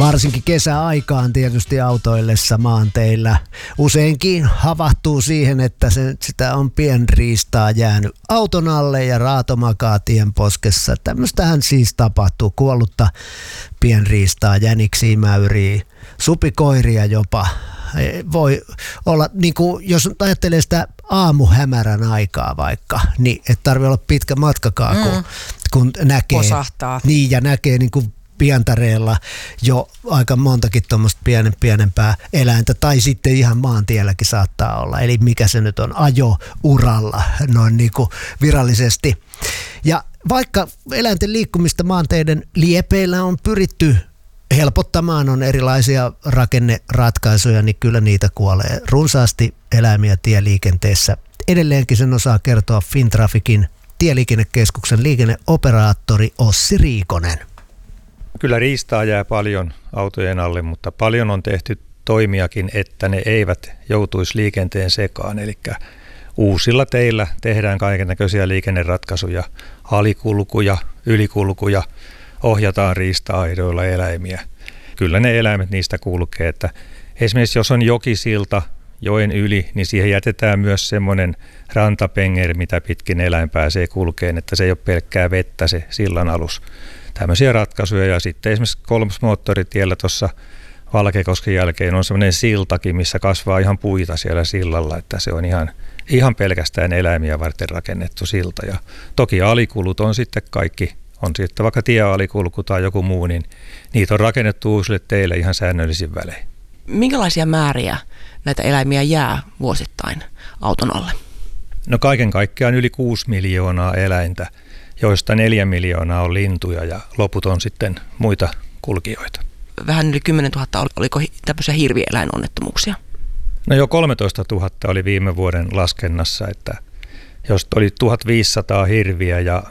Varsinkin kesäaikaan tietysti autoillessa maanteillä useinkin havahtuu siihen, että sitä on pienriistaa jäänyt auton alle ja raato makaa tien poskessa. Tämmöistähän siis tapahtuu, kuollutta pienriistaa, jäniksiä, mäyriä, supikoiria jopa. Voi olla, niin kuin, jos ajattelee sitä aamuhämärän aikaa vaikka, niin et tarvitse olla pitkä matkakaan, kun näkee. Posahtaa. Niin, ja näkee niin kuin pientareella jo aika montakin tuommoista pienempää eläintä, tai sitten ihan maantielläkin saattaa olla. Eli mikä se nyt on, ajo-uralla noin niin kuin virallisesti. Ja vaikka eläinten liikkumista maanteiden liepeillä on pyritty helpottamaan, on erilaisia rakenneratkaisuja, niin kyllä niitä kuolee runsaasti eläimiä tieliikenteessä. Edelleenkin sen osaa kertoa Fintraficin tieliikennekeskuksen liikenneoperaattori Ossi Riikonen. Kyllä riistaa jää paljon autojen alle, mutta paljon on tehty toimiakin, että ne eivät joutuisi liikenteen sekaan. Eli uusilla teillä tehdään kaikennäköisiä liikenneratkaisuja, alikulkuja, ylikulkuja, ohjataan riista-aidoilla eläimiä. Kyllä ne eläimet niistä kulkee, että esimerkiksi jos on jokisilta joen yli, niin siihen jätetään myös semmoinen rantapengeri, mitä pitkin eläin pääsee kulkeen, että se ei ole pelkkää vettä se sillan alus. Tämmöisiä ratkaisuja, ja sitten esimerkiksi kolmosmoottoritiellä tuossa Valkeakosken jälkeen on semmoinen siltakin, missä kasvaa ihan puita siellä sillalla, että se on ihan pelkästään eläimiä varten rakennettu silta. Ja toki alikulut on sitten kaikki, on sitten vaikka tiealikulku tai joku muu, niin niitä on rakennettu uusille teille ihan säännöllisin välein. Minkälaisia määriä näitä eläimiä jää vuosittain auton alle? No kaiken kaikkiaan yli 6 miljoonaa eläintä, joista 4 miljoonaa on lintuja ja loput on sitten muita kulkijoita. Vähän yli 10 000, oliko tämmöisiä hirvieläinonnettomuuksia? No jo 13 000 oli viime vuoden laskennassa, että jos oli 1500 hirviä ja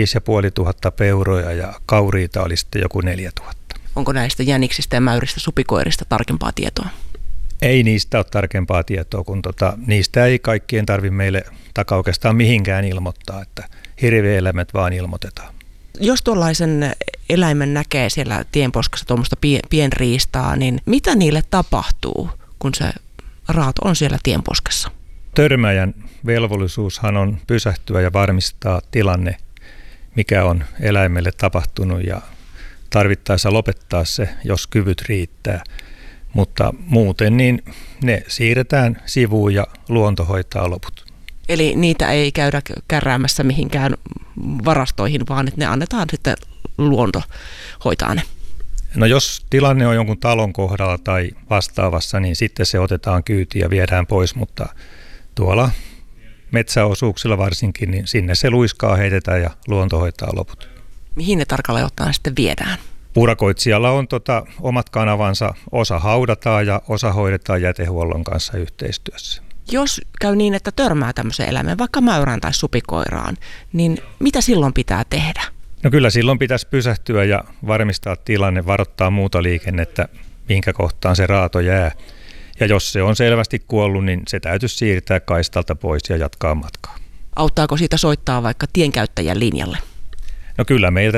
5500 peuroja ja kauriita oli sitten joku 4000. Onko näistä jäniksistä ja mäyristä supikoirista tarkempaa tietoa? Ei niistä ole tarkempaa tietoa, kun niistä ei kaikkien tarvitse meille oikeastaan mihinkään ilmoittaa, että hirvieläimet vaan ilmoitetaan. Jos tuollaisen eläimen näkee siellä tienposkassa tuommoista pienriistaa, niin mitä niille tapahtuu, kun se raato on siellä tienposkassa? Törmäjän velvollisuushan on pysähtyä ja varmistaa tilanne, mikä on eläimelle tapahtunut, ja tarvittaessa lopettaa se, jos kyvyt riittää. Mutta muuten niin ne siirretään sivuun ja luonto hoitaa loput. Eli niitä ei käydä kärräämässä mihinkään varastoihin, vaan että ne annetaan sitten luonto hoitaa ne. No jos tilanne on jonkun talon kohdalla tai vastaavassa, niin sitten se otetaan kyytiin ja viedään pois, mutta tuolla metsäosuuksilla varsinkin, niin sinne se luiskaa heitetään ja luonto hoitaa loput. Mihin ne tarkalleen ottaen sitten viedään? Urakoitsijalla on omat kanavansa, osa haudataan ja osa hoidetaan jätehuollon kanssa yhteistyössä. Jos käy niin, että törmää tämmöiseen eläimeen, vaikka mäyrään tai supikoiraan, niin mitä silloin pitää tehdä? No kyllä silloin pitäisi pysähtyä ja varmistaa tilanne, varoittaa muuta liikennettä, minkä kohtaan se raato jää. Ja jos se on selvästi kuollut, niin se täytyisi siirtää kaistalta pois ja jatkaa matkaa. Auttaako siitä soittaa vaikka tienkäyttäjän linjalle? No kyllä meiltä